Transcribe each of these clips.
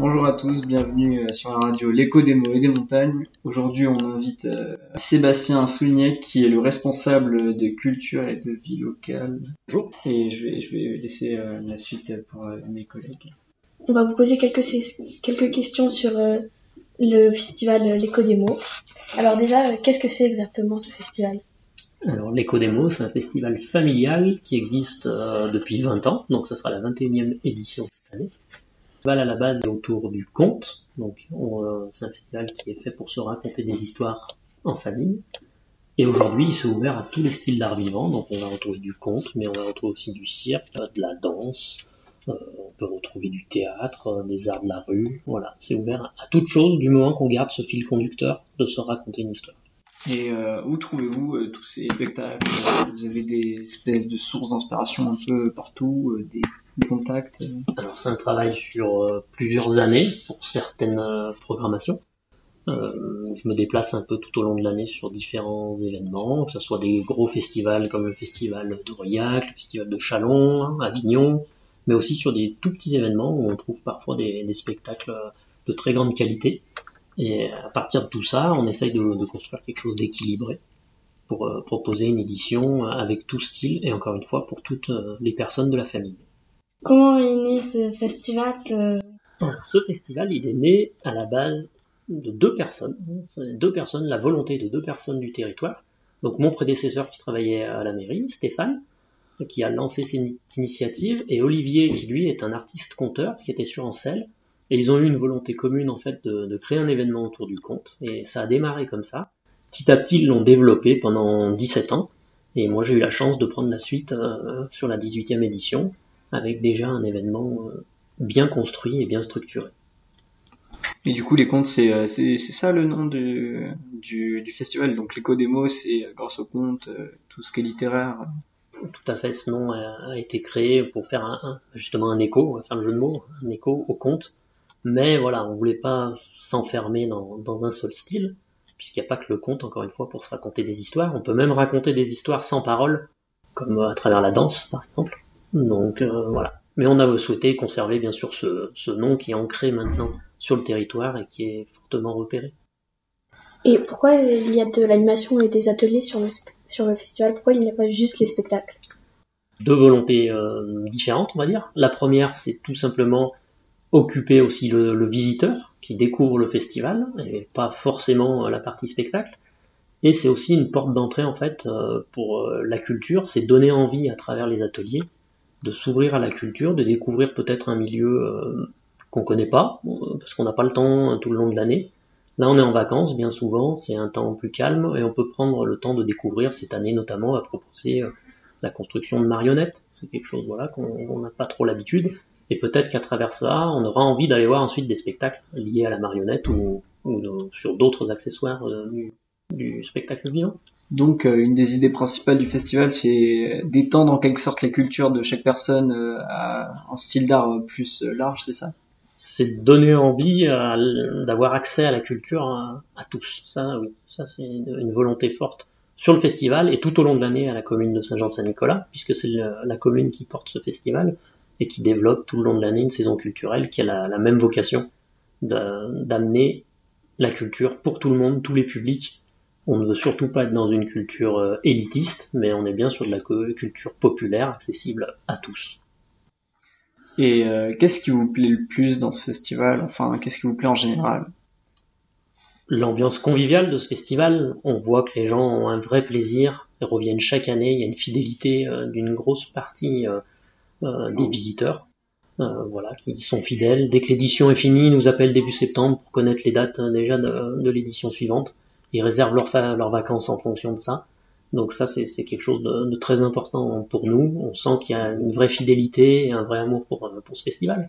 Bonjour à tous, bienvenue sur la radio L'écho des mots et des montagnes. Aujourd'hui, on invite Sébastien Sougnac, qui est le responsable de culture et de vie locale. Bonjour. Et je vais laisser la suite pour mes collègues. On va vous poser quelques questions sur le festival L'écho des mots. Alors déjà, qu'est-ce que c'est exactement ce festival ? Alors l'Écho des mots, c'est un festival familial qui existe depuis 20 ans, donc ça sera la 21e édition cette année. Le festival à la base est autour du conte, donc c'est un festival qui est fait pour se raconter des histoires en famille. Et aujourd'hui, il s'est ouvert à tous les styles d'art vivant, donc on va retrouver du conte, mais on va retrouver aussi du cirque, de la danse, on peut retrouver du théâtre, des arts de la rue, voilà. C'est ouvert à toute chose du moment qu'on garde ce fil conducteur de se raconter une histoire. Et où trouvez-vous tous ces spectacles ? Vous avez des espèces de sources d'inspiration un peu partout, des contacts Alors c'est un travail sur plusieurs années pour certaines programmations. Je me déplace un peu tout au long de l'année sur différents événements, que ce soit des gros festivals comme le festival d'Aurillac, le festival de Châlons, Avignon, mais aussi sur des tout petits événements où on trouve parfois des spectacles de très grande qualité. Et à partir de tout ça, on essaye de construire quelque chose d'équilibré pour proposer une édition avec tout style et encore une fois pour toutes les personnes de la famille. Comment est né ce festival Alors, ce festival, il est né à la base de deux personnes, la volonté de deux personnes du territoire. Donc mon prédécesseur qui travaillait à la mairie, Stéphane, qui a lancé cette initiative, et Olivier qui lui est un artiste conteur qui était sur Ancel. Et ils ont eu une volonté commune en fait de créer un événement autour du conte. Et ça a démarré comme ça. Petit à petit, ils l'ont développé pendant 17 ans. Et moi, j'ai eu la chance de prendre la suite sur la 18e édition, avec déjà un événement bien construit et bien structuré. Et du coup, les contes, c'est ça le nom du festival. Donc l'écho des mots, c'est grâce aux contes, tout ce qui est littéraire. Tout à fait, ce nom a été créé pour faire justement un écho, on va faire le jeu de mots, un écho au conte. Mais voilà, on voulait pas s'enfermer dans un seul style, puisqu'il n'y a pas que le conte, encore une fois, pour se raconter des histoires. On peut même raconter des histoires sans parole, comme à travers la danse, par exemple. Donc voilà. Mais on a souhaité conserver, bien sûr, ce nom qui est ancré maintenant sur le territoire et qui est fortement repéré. Et pourquoi il y a de l'animation et des ateliers sur le festival ? Pourquoi il n'y a pas juste les spectacles ? Deux volontés différentes, on va dire. La première, c'est tout simplement occuper aussi le visiteur qui découvre le festival et pas forcément la partie spectacle. Et c'est aussi une porte d'entrée en fait pour la culture, c'est donner envie à travers les ateliers de s'ouvrir à la culture, de découvrir peut-être un milieu qu'on connaît pas parce qu'on n'a pas le temps tout le long de l'année. Là, on est en vacances bien souvent, c'est un temps plus calme et on peut prendre le temps de découvrir. Cette année notamment, on va proposer la construction de marionnettes. C'est quelque chose voilà qu'on n'a pas trop l'habitude. Et peut-être qu'à travers ça, on aura envie d'aller voir ensuite des spectacles liés à la marionnette ou sur d'autres accessoires du spectacle vivant. Donc, une des idées principales du festival, c'est d'étendre en quelque sorte la culture de chaque personne à un style d'art plus large, c'est ça ? C'est de donner envie d'avoir accès à la culture à tous. Ça, oui, ça c'est une volonté forte sur le festival et tout au long de l'année à la commune de Saint-Jean-Saint-Nicolas, puisque c'est la commune qui porte ce festival et qui développe tout le long de l'année une saison culturelle qui a la même vocation d'amener la culture pour tout le monde, tous les publics. On ne veut surtout pas être dans une culture élitiste, mais on est bien sur de la culture populaire, accessible à tous. Et qu'est-ce qui vous plaît le plus dans ce festival ? Enfin, qu'est-ce qui vous plaît en général ? L'ambiance conviviale de ce festival, on voit que les gens ont un vrai plaisir et reviennent chaque année. Il y a une fidélité d'une grosse partie des visiteurs, voilà, qui sont fidèles. Dès que l'édition est finie, ils nous appellent début septembre pour connaître les dates déjà de l'édition suivante. Ils réservent leurs vacances en fonction de ça. Donc ça, c'est quelque chose de très important pour nous. On sent qu'il y a une vraie fidélité et un vrai amour pour ce festival.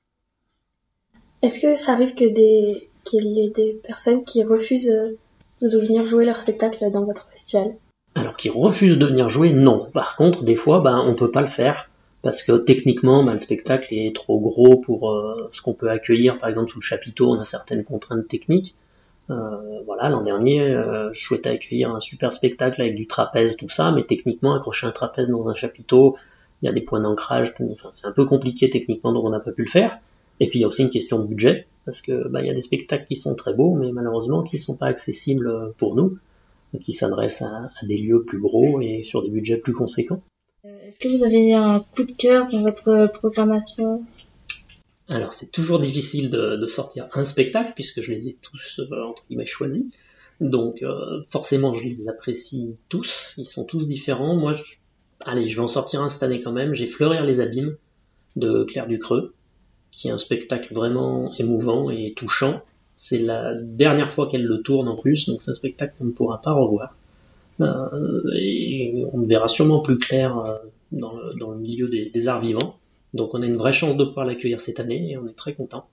Est-ce que ça arrive qu'il y ait des personnes qui refusent de venir jouer leur spectacle dans votre festival ? Alors, qui refusent de venir jouer, non. Par contre, des fois, on peut pas le faire. Parce que techniquement, le spectacle est trop gros pour ce qu'on peut accueillir. Par exemple, sous le chapiteau, on a certaines contraintes techniques. Voilà, l'an dernier, je souhaitais accueillir un super spectacle avec du trapèze, tout ça, mais techniquement, accrocher un trapèze dans un chapiteau, il y a des points d'ancrage, enfin, c'est un peu compliqué techniquement, donc on n'a pas pu le faire. Et puis il y a aussi une question de budget, parce que il y a des spectacles qui sont très beaux, mais malheureusement qui ne sont pas accessibles pour nous, qui s'adressent à des lieux plus gros et sur des budgets plus conséquents. Est-ce que vous avez un coup de cœur pour votre programmation? Alors c'est toujours difficile de sortir un spectacle, puisque je les ai tous entre guillemets choisis. Donc forcément je les apprécie tous, ils sont tous différents. Moi je vais en sortir un cette année quand même. J'ai Fleurir les abîmes de Claire Ducreux, qui est un spectacle vraiment émouvant et touchant. C'est la dernière fois qu'elle le tourne en plus, donc c'est un spectacle qu'on ne pourra pas revoir. Et on le verra sûrement plus clair dans le milieu des arts vivants. Donc on a une vraie chance de pouvoir l'accueillir cette année et on est très content.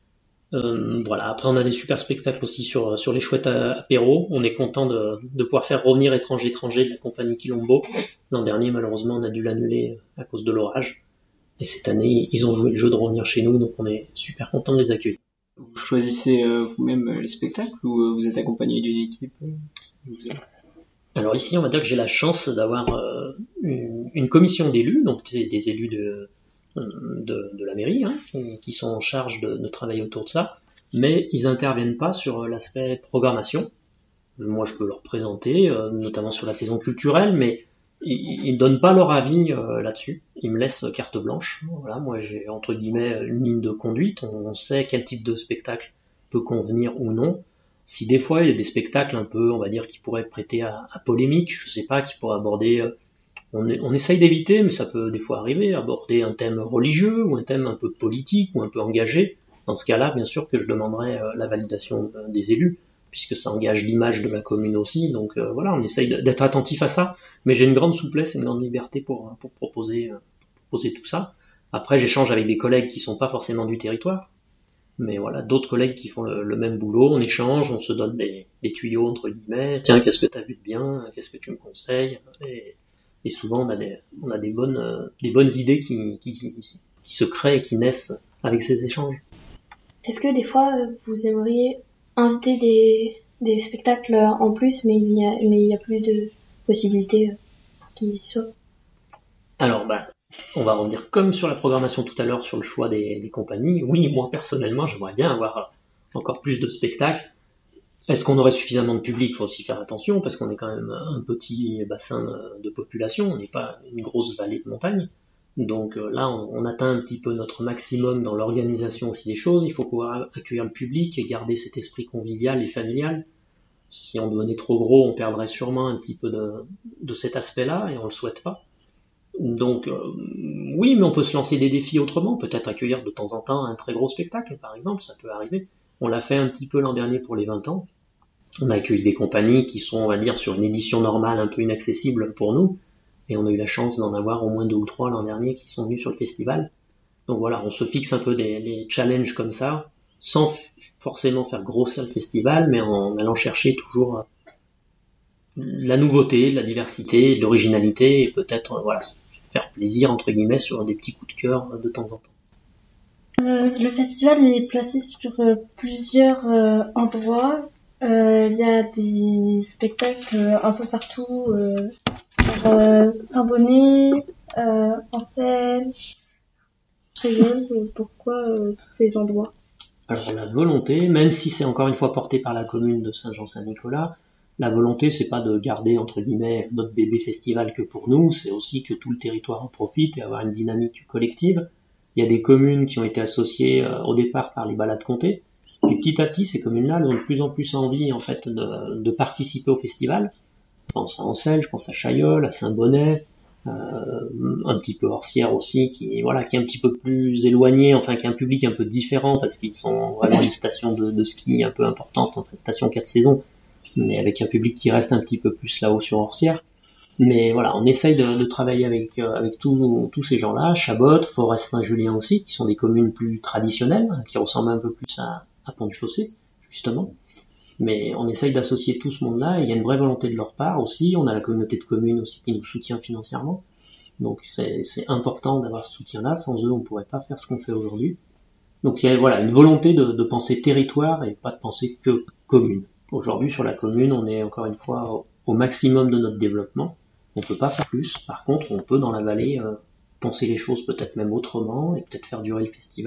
Voilà. Après on a des super spectacles aussi sur les chouettes apéros. On est content de pouvoir faire revenir Étranger de la compagnie Quilombo. L'an dernier malheureusement on a dû l'annuler à cause de l'orage. Et cette année ils ont joué le jeu de revenir chez nous, donc on est super content de les accueillir. Vous choisissez vous-même les spectacles ou vous êtes accompagné d'une équipe Alors ici on va dire que j'ai la chance d'avoir une commission d'élus, donc des élus de la mairie, qui sont en charge de travailler autour de ça, mais ils interviennent pas sur l'aspect programmation. Moi, je peux leur présenter, notamment sur la saison culturelle, mais ils donnent pas leur avis là-dessus. Ils me laissent carte blanche. Voilà, moi, j'ai entre guillemets une ligne de conduite. On sait quel type de spectacle peut convenir ou non. Si des fois il y a des spectacles un peu, on va dire, qui pourraient prêter à polémique, je sais pas, qui pourraient aborder on essaye d'éviter, mais ça peut des fois arriver, aborder un thème religieux ou un thème un peu politique ou un peu engagé. Dans ce cas-là, bien sûr que je demanderai la validation des élus, puisque ça engage l'image de la commune aussi. Donc voilà, on essaye d'être attentif à ça, mais j'ai une grande souplesse et une grande liberté pour proposer tout ça. Après, j'échange avec des collègues qui sont pas forcément du territoire, mais voilà, d'autres collègues qui font le même boulot, on échange, on se donne des tuyaux entre guillemets. Tiens, qu'est-ce que t'as vu de bien? Qu'est-ce que tu me conseilles? Et souvent on a des bonnes idées qui se créent et qui naissent avec ces échanges. Est-ce que des fois vous aimeriez inviter des spectacles en plus, mais il n'y a plus de possibilités qu'ils soient? Alors on va revenir comme sur la programmation tout à l'heure sur le choix des compagnies. Oui, moi personnellement j'aimerais bien avoir encore plus de spectacles. Est-ce qu'on aurait suffisamment de public? Il faut aussi faire attention, parce qu'on est quand même un petit bassin de population, on n'est pas une grosse vallée de montagne. Donc là, on atteint un petit peu notre maximum dans l'organisation aussi des choses. Il faut pouvoir accueillir le public et garder cet esprit convivial et familial. Si on devenait trop gros, on perdrait sûrement un petit peu de cet aspect-là, et on le souhaite pas. Donc oui, mais on peut se lancer des défis autrement, peut-être accueillir de temps en temps un très gros spectacle, par exemple, ça peut arriver. On l'a fait un petit peu l'an dernier pour les 20 ans. On a accueilli des compagnies qui sont, on va dire, sur une édition normale un peu inaccessible pour nous, et on a eu la chance d'en avoir au moins 2 ou 3 l'an dernier qui sont venus sur le festival. Donc voilà, on se fixe un peu des challenges comme ça, sans forcément faire grossir le festival, mais en allant chercher toujours la nouveauté, la diversité, l'originalité, et peut-être faire plaisir entre guillemets sur des petits coups de cœur de temps en temps. Le festival est placé sur plusieurs endroits. Il y a des spectacles un peu partout, Saint-Bonnet, Ansel, Créteil. Pourquoi ces endroits? Alors la volonté, même si c'est encore une fois porté par la commune de Saint-Jean-Saint-Nicolas, la volonté c'est pas de garder entre guillemets notre bébé festival que pour nous, c'est aussi que tout le territoire en profite et avoir une dynamique collective. Il y a des communes qui ont été associées au départ par les balades comptées. Et petit à petit, ces communes-là, elles ont de plus en plus envie, en fait, de participer au festival. Je pense à Ansel, je pense à Chaillol, à Saint-Bonnet, un petit peu Orsières aussi, qui est un petit peu plus éloigné, enfin, qui a un public un peu différent, parce qu'ils sont vraiment une station de ski un peu importante, en fait, station 4 saisons, mais avec un public qui reste un petit peu plus là-haut sur Orsières. Mais voilà, on essaye de travailler avec tous ces gens-là, Chabot, Forest-Saint-Julien aussi, qui sont des communes plus traditionnelles, qui ressemblent un peu plus à Pont-du-Fossé, justement. Mais on essaye d'associer tout ce monde-là, et il y a une vraie volonté de leur part aussi. On a la communauté de communes aussi qui nous soutient financièrement. Donc c'est important d'avoir ce soutien-là. Sans eux, on ne pourrait pas faire ce qu'on fait aujourd'hui. Donc il y a une volonté de penser territoire et pas de penser que commune. Aujourd'hui, sur la commune, on est encore une fois au maximum de notre développement. On peut pas faire plus. Par contre, on peut dans la vallée penser les choses peut-être même autrement et peut-être faire durer le festival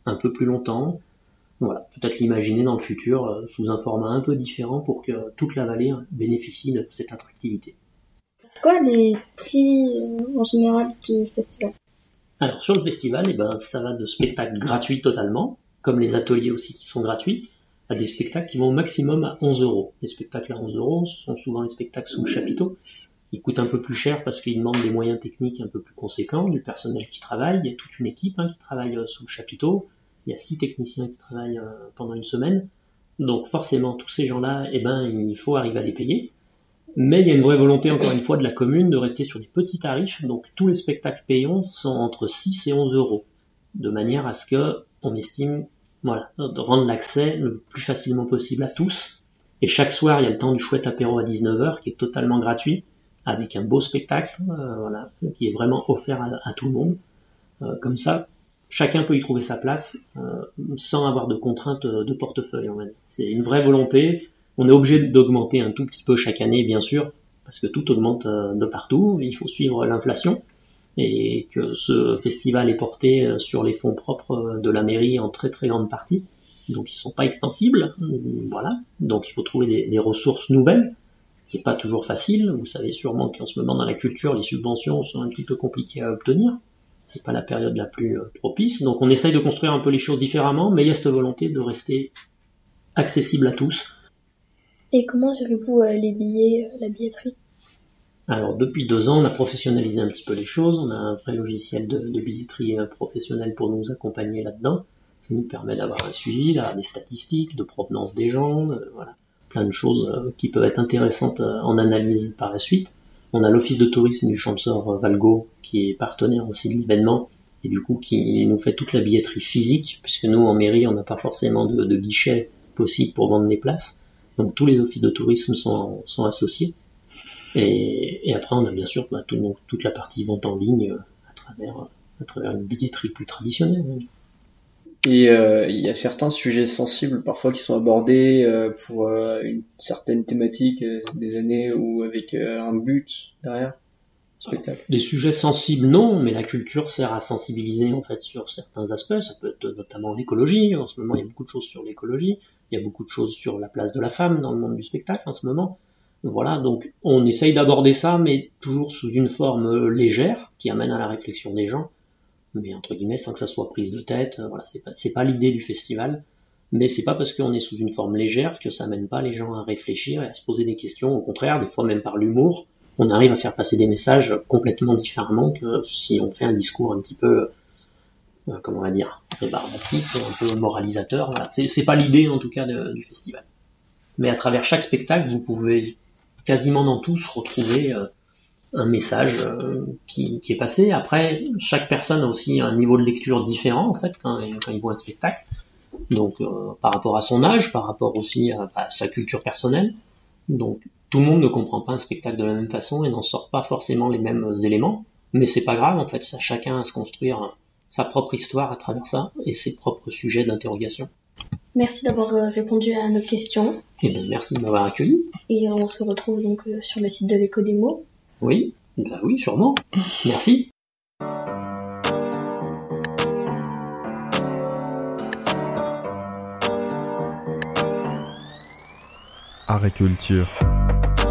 un peu plus longtemps. Voilà, peut-être l'imaginer dans le futur sous un format un peu différent pour que toute la vallée bénéficie de cette attractivité. C'est quoi les prix en général du festival? Alors sur le festival, ça va de spectacles gratuits totalement, comme les ateliers aussi qui sont gratuits, à des spectacles qui vont au maximum à 11 euros. Les spectacles à 11 euros sont souvent les spectacles sous le chapiteau. Ils coûtent un peu plus cher parce qu'ils demandent des moyens techniques un peu plus conséquents, du personnel qui travaille, il y a toute une équipe qui travaille sous le chapiteau, il y a 6 techniciens qui travaillent pendant une semaine, donc forcément tous ces gens-là, il faut arriver à les payer. Mais il y a une vraie volonté, encore une fois, de la commune de rester sur des petits tarifs, donc tous les spectacles payants sont entre 6 et 11 euros, de manière à ce que on estime, de rendre l'accès le plus facilement possible à tous. Et chaque soir, il y a le temps du chouette apéro à 19h, qui est totalement gratuit, avec un beau spectacle, qui est vraiment offert à tout le monde. Comme ça, chacun peut y trouver sa place, sans avoir de contraintes de portefeuille, on va dire. C'est une vraie volonté. On est obligé d'augmenter un tout petit peu chaque année, bien sûr, parce que tout augmente de partout. Il faut suivre l'inflation. Et que ce festival est porté sur les fonds propres de la mairie en très très grande partie. Donc ils sont pas extensibles. Voilà. Donc il faut trouver des ressources nouvelles, qui est pas toujours facile. Vous savez sûrement qu'en ce moment dans la culture, les subventions sont un petit peu compliquées à obtenir. C'est pas la période la plus propice. Donc on essaye de construire un peu les choses différemment, mais il y a cette volonté de rester accessible à tous. Et comment gérez-vous les billets, la billetterie? Alors depuis 2 ans, on a professionnalisé un petit peu les choses. On a un vrai logiciel de billetterie professionnel pour nous accompagner là-dedans. Ça nous permet d'avoir un suivi, d'avoir des statistiques, de provenance des gens, plein de choses qui peuvent être intéressantes en analyse par la suite. On a l'office de tourisme du Champsaur Valgo qui est partenaire aussi de l'événement et du coup qui nous fait toute la billetterie physique, puisque nous en mairie on n'a pas forcément de guichet possible pour vendre des places. Donc tous les offices de tourisme sont associés. Et après, on a bien sûr toute la partie vente en ligne à travers une billetterie plus traditionnelle. Et il y a certains sujets sensibles parfois qui sont abordés pour une certaine thématique des années ou avec un but derrière le spectacle. Des sujets sensibles, non, mais la culture sert à sensibiliser en fait sur certains aspects. Ça peut être notamment l'écologie. En ce moment, il y a beaucoup de choses sur l'écologie. Il y a beaucoup de choses sur la place de la femme dans le monde du spectacle en ce moment. Voilà, donc on essaye d'aborder ça, mais toujours sous une forme légère, qui amène à la réflexion des gens, mais entre guillemets sans que ça soit prise de tête. Voilà, c'est pas l'idée du festival, mais c'est pas parce qu'on est sous une forme légère que ça amène pas les gens à réfléchir et à se poser des questions. Au contraire, des fois même par l'humour, on arrive à faire passer des messages complètement différemment que si on fait un discours un petit peu, comment on va dire, rébarbatif, un peu moralisateur. Voilà, c'est pas l'idée en tout cas du festival. Mais à travers chaque spectacle, vous pouvez quasiment dans tous retrouver un message qui est passé. Après, chaque personne a aussi un niveau de lecture différent en fait quand il voit un spectacle. Donc par rapport à son âge, par rapport aussi à sa culture personnelle. Donc tout le monde ne comprend pas un spectacle de la même façon et n'en sort pas forcément les mêmes éléments. Mais c'est pas grave en fait, ça chacun à se construire sa propre histoire à travers ça et ses propres sujets d'interrogation. Merci d'avoir répondu à nos questions. Eh bien, merci de m'avoir accueilli. Et on se retrouve donc sur le site de l'Éco-Démo. Oui, oui, sûrement. Merci. Agriculture.